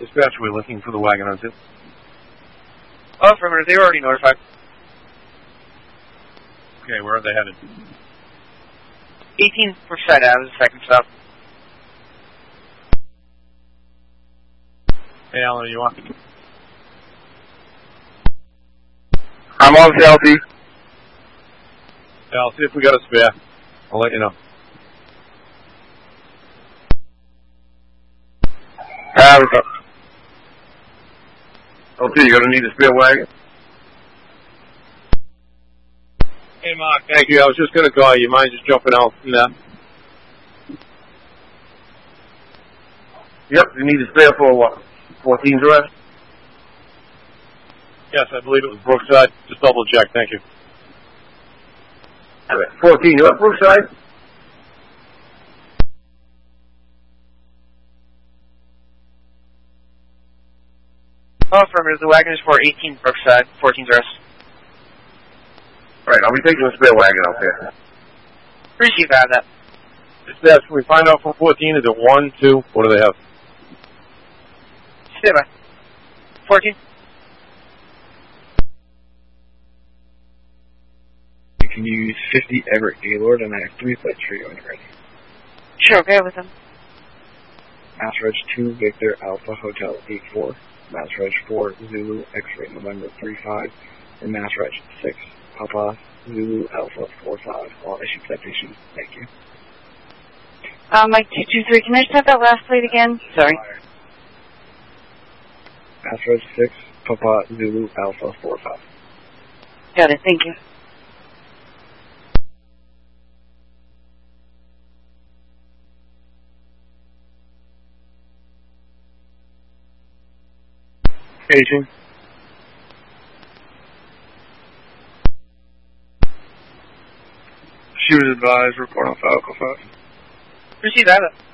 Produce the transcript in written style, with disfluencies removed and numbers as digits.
Dispatch, we're looking for the wagon on 2. Oh, affirmative. They were already notified. Okay, where are they headed? 18 Brookside Ave is the second stop. Hey, Alan, are you on? I'm on Southie. Yeah, I'll see if we got a spare. I'll let you know. Okay, you're gonna need a spare wagon? Hey, Mark, thank you. I was just going to call you. Mind just jumping out from that? Yep, you need a spare for what? 14's arrest? Yes, I believe it was Brookside. Just double check. Thank you. 14, you up Brookside? Oh, affirmative. The wagon is for 18 Brookside. 14's arrest. Right, I'll be taking a spare wagon out there. Receive that. Dispatch, can we find out from 14? Is it 1, 2? What do they have? Stay by. 14. You can use 50 Everett Gaylord, and I have 3 plates for you when you're ready. Sure, okay with them. Mass Reg 2 Victor Alpha Hotel 84, Mass Reg 4 Zulu X-Ray November 35, and Mass Reg 6 Papa Zulu Alpha 45. All issue citation. Thank you. Mike 223, can I just have that last plate again? Sorry. Mass Reg 6 Papa Zulu Alpha 45. Got it, thank you. Aging. Shooters advised, report on file, 5. Receive that.